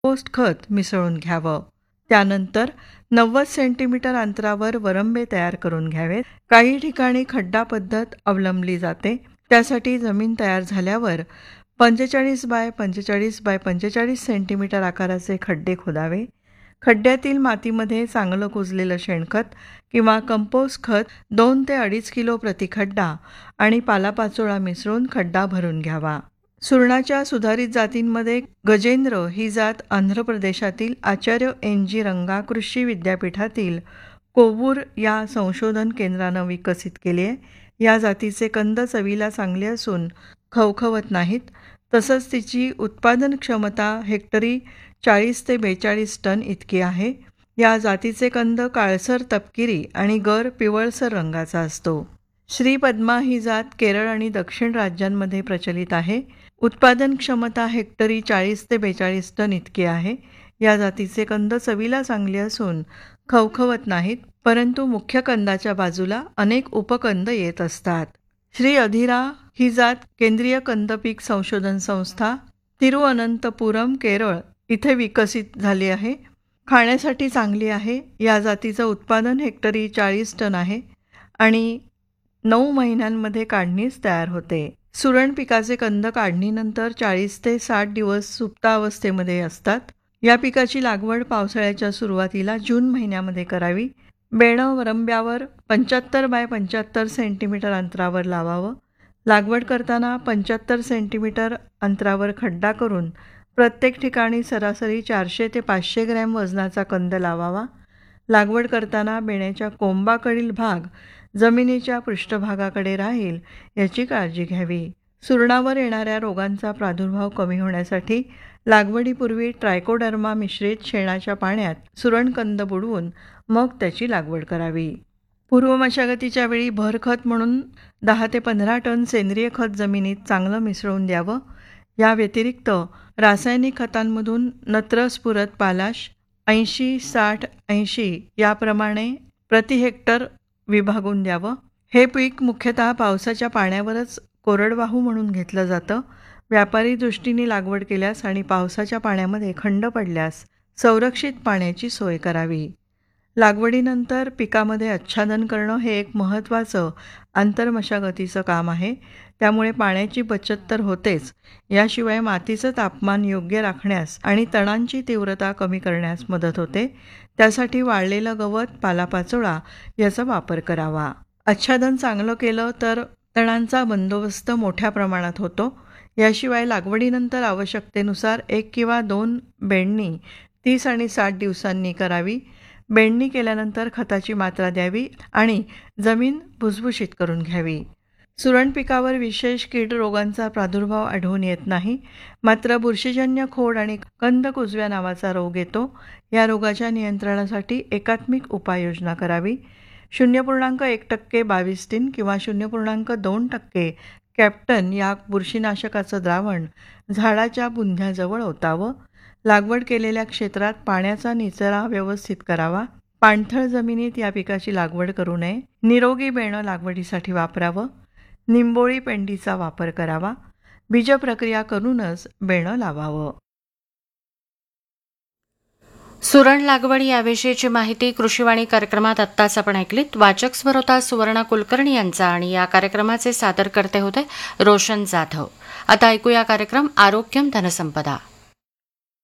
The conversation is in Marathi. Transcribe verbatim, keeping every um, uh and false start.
पोस्ट खत मिसळून घ्यावं. त्यानंतर नव्वद सेंटीमीटर अंतरावर वरंबे तयार करून घ्यावेत. काही ठिकाणी खड्डा पद्धत अवलंबली जाते. त्यासाठी जमीन तयार झाल्यावर पंचेचाळीस बाय पंचेचाळीस बाय पंचेचाळीस सेंटीमीटर आकाराचे खड्डे खोदावे. खड्ड्यातील मातीमध्ये चांगलं कुजलेलं शेणखत किंवा कंपोस्ट खत दोन ते अडीच किलो प्रति खड्डा आणि पालापाचोळा मिसळून खड्डा भरून घ्यावा. सुरणाच्या सुधारित जातींमध्ये गजेंद्र ही जात आंध्र प्रदेशातील आचार्य एन जी रंगा कृषी विद्यापीठातील कोवूर या संशोधन केंद्रानं विकसित केली आहे. या जातीचे कंद चवीला चांगले असून खवखवत नाहीत. तसंच तिची उत्पादन क्षमता हेक्टरी चाळीस ते बेचाळीस टन इतकी आहे. या जातीचे कंद काळसर तपकिरी आणि गर पिवळसर रंगाचा असतो. श्रीपद्मा ही जात केरळ आणि दक्षिण राज्यांमध्ये प्रचलित आहे. उत्पादन क्षमता हेक्टरी चाळीस ते बेचाळीस टन इतकी आहे. या जातीचे कंद चवीला चांगले असून खवखवत नाहीत, परंतु मुख्य कंदाच्या बाजूला अनेक उपकंद येत असतात. श्री अधिरा ही जात केंद्रीय कंदपीक संशोधन संस्था तिरुअनंतपुरम केरळ इथे विकसित झाली आहे. खाण्यासाठी चांगली आहे. या जातीचं उत्पादन हेक्टरी चाळीस टन आहे आणि नऊ महिन्यांमध्ये काढणीस तयार होते. सुरण पिकाचे कंद काढणीनंतर चाळीस ते साठ दिवस सुप्तावस्थेमध्ये असतात. या पिकाची लागवड पावसाळ्याच्या सुरुवातीला जून महिन्यामध्ये करावी. बेणं वरंब्यावर पंच्याहत्तर बाय पंच्याहत्तर सेंटीमीटर अंतरावर लावावं. लागवड करताना पंच्याहत्तर सेंटीमीटर अंतरावर खड्डा करून प्रत्येक ठिकाणी सरासरी चारशे ते पाचशे ग्रॅम वजनाचा कंद लावावा. लागवड करताना बेण्याच्या कोंबाकडील भाग जमिनीच्या पृष्ठभागाकडे राहील याची काळजी घ्यावी. सुरणावर येणाऱ्या रोगांचा प्रादुर्भाव कमी होण्यासाठी लागवडीपूर्वी ट्रायकोडर्मा मिश्रित शेणाच्या पाण्यात सुरणकंद बुडवून मग त्याची लागवड करावी. पूर्व मशागतीच्या वेळी भरखत म्हणून दहा ते पंधरा टन सेंद्रिय खत जमिनीत चांगलं मिसळून द्यावं. या व्यतिरिक्त रासायनिक खतांमधून नत्र स्फुरद पालाश ऐंशी साठ ऐंशी याप्रमाणे प्रति हेक्टर विभागून द्यावं. हे पीक मुख्यतः पावसाच्या पाण्यावरच कोरडवाहू म्हणून घेतलं जातं. व्यापारी दृष्टीने लागवड केल्यास आणि पावसाच्या पाण्यामध्ये खंड पडल्यास संरक्षित पाण्याची सोय करावी. लागवडीनंतर पिकामध्ये आच्छादन करणं हे एक महत्त्वाचं आंतरमशागतीचं काम आहे. त्यामुळे पाण्याची बचत तर होतेच, याशिवाय मातीचं तापमान योग्य राखण्यास आणि तणांची तीव्रता कमी करण्यास मदत होते. त्यासाठी वाळलेलं गवत, पालापाचोळा याचा वापर करावा. आच्छादन चांगलं केलं तर तणांचा बंदोबस्त मोठ्या प्रमाणात होतो. याशिवाय लागवडीनंतर आवश्यकतेनुसार एक किंवा दोन बेंडणी तीस आणि साठ दिवसांनी करावी. बेंडणी केल्यानंतर खताची मात्रा द्यावी आणि जमीन भुसभुशीत करून घ्यावी. सुरण पिकावर विशेष कीड रोगांचा प्रादुर्भाव आढळून येत नाही, मात्र बुरशीजन्य खोड आणि कंद कुजव्या नावाचा रोग येतो. या रोगाच्या नियंत्रणासाठी एकात्मिक उपाययोजना करावी. शून्य पूर्णांक एक टक्के बाविस्टीन किंवा शून्य पूर्णांक दोन टक्के कॅप्टन या बुरशीनाशकाचं द्रावण झाडाच्या बुंध्याजवळ ओतावं. लागवड केलेल्या क्षेत्रात पाण्याचा निचरा व्यवस्थित करावा. पाणथळ जमिनीत या पिकाची लागवड करू नये. निरोगी बेणं लागवडीसाठी वापरावं. निंबोळी पेंडीचा वापर करावा. बीजप्रक्रिया करूनच बेणं लावावं. सुरण लागवड याविषयीची माहिती कृषीवाणी कार्यक्रमात आत्ताच आपण ऐकलीत. वाचक स्वर होता सुवर्णा कुलकर्णी यांचा आणि या कार्यक्रमाचे सादरकर्ते होते रोशन जाधव. आता ऐकूया कार्यक्रम आरोग्यम धनसंपदा.